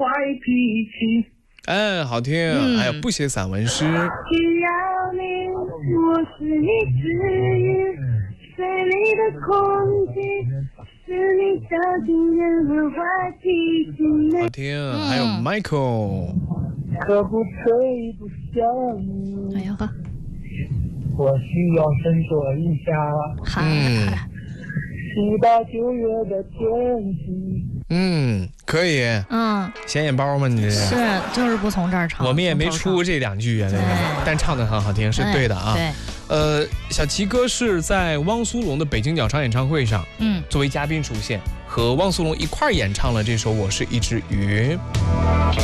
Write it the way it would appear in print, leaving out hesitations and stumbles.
坏脾气。 哎，好听。还有不写散文诗。 只要你，我是你治愈，水里的空气。是你想尽任何坏脾气。 好听。还有 Michael。 可不可以不想你？ 哎呀呵， 我需要伸缩一下。 好。 7、8、9月的天气。 可以。显眼包吗？你这是就是不从这儿唱。 我们也没出这2句啊，对不对？但唱得很好听，是对的啊。 对。 小齐哥是在汪苏泷的北京鸟巢演唱会上，作为嘉宾出现，和汪苏泷一块儿演唱了这首《我是一只鱼》。